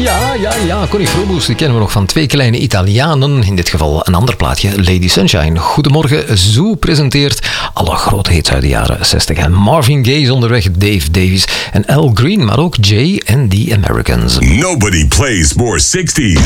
Ja, Connie Frobus, die kennen we nog van Twee Kleine Italianen. In dit geval een ander plaatje, Lady Sunshine. Goedemorgen, Zoo presenteert alle grote hits uit de jaren 60. En Marvin Gaye is onderweg, Dave Davies en Al Green, maar ook Jay and the Americans. Nobody plays more 60s.